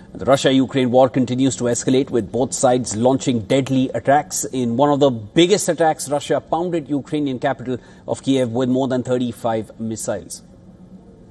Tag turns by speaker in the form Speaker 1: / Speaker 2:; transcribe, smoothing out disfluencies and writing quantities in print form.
Speaker 1: The Russia-Ukraine war continues to escalate, with both sides launching deadly attacks. In one of the biggest attacks, Russia pounded Ukrainian capital of Kiev with more than 35 missiles.